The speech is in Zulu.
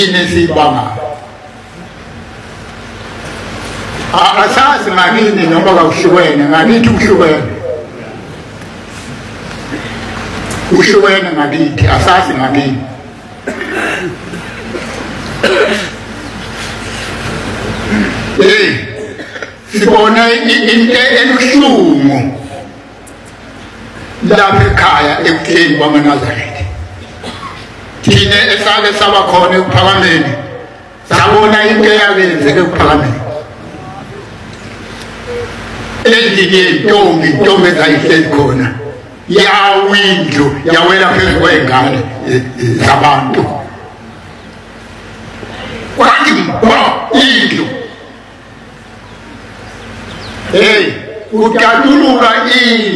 yini esibanga asazi ngakini noma kawuhlukene ngakithi uhlukene ngakithi asazi ngakini sibona into eluhlungu lapha ekhaya ekutheni kwamaNazaretha thina esake saba khona ekuphakameni sabona into eyayenzeke ekuphakameni endlini intombi ezayihleli khona yawindlu yawela phezu kwengane zabantu kwathi indlu utatuluka